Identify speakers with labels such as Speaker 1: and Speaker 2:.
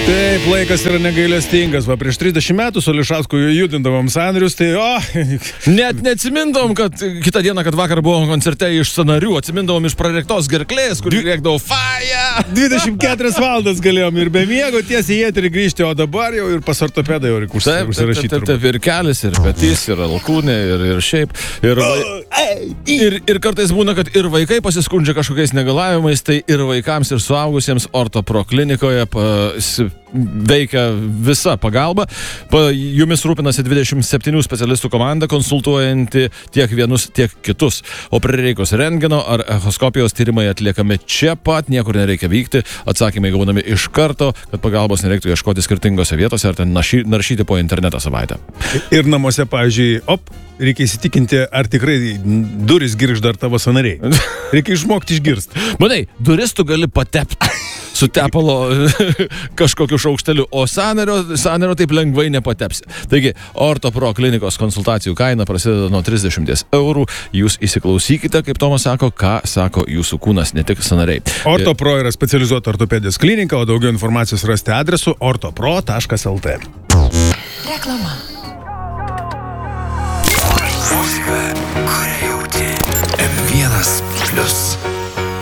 Speaker 1: Taip, laikas yra negailestingas. Va, prieš 30 metų su Ališausku judindavom sąnarius, tai
Speaker 2: Net neatsimindavom, kad kitą dieną, kad vakar buvom koncerte iš sąnarių, atsimindavom iš prarektos gerklės, kur rėkdavo faja.
Speaker 1: 24 valandas galėjom ir be miego tiesiai į eterį grįžti, o dabar jau ir pas ortopedą jau reikia užsirašyti.
Speaker 2: Taip, ir kelis, ir petys, ir alkūnė, ir šiaip. Ir kartais būna, kad ir vaikai pasiskundžia kažkokiais negalavimais, tai ir vaikams, ir suaugusiems Ortopro klinikoje veikia visa pagalba. Jumis rūpinasi 27 specialistų komanda, konsultuojanti tiek vienus, tiek kitus. O prireikus rentgeno ar echoskopijos tyrimai atliekami čia pat, niekur nereikia vykti, atsakymai gaunami iš karto, kad pagalbos nereiktų ieškoti skirtingose vietose ar ten naršyti po internetą savaitę.
Speaker 1: Ir namuose, pavyzdžiui, reikia įsitikinti, ar tikrai duris girgžda ar tavo sąnariai. Reikia išmokti išgirsti.
Speaker 2: Manai, duris tu gali patepti su tepalo kažkokiu šaukšteliu, o sąnario taip lengvai nepatepsi. Taigi, Ortopro klinikos konsultacijų kaina prasideda nuo 30 eurų. Jūs įsiklausykite, kaip Tomas sako, ką sako jūsų kūnas, ne tik sąnariai.
Speaker 1: Ortopro yra specializuota ortopedijos klinika, o daugiau informacijos rasti adresu ortopro.lt.
Speaker 3: Reklama.
Speaker 4: Muzika, kurią jauti. M1+.